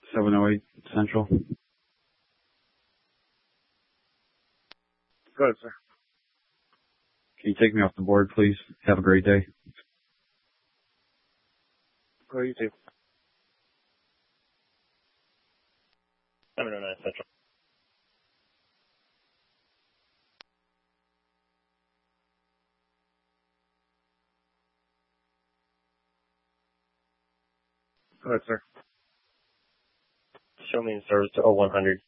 708 Central. Go ahead, sir. Can you take me off the board, please? Have a great day. Go, you too. 709 Central. Go ahead, sir. Show me in service to 0100.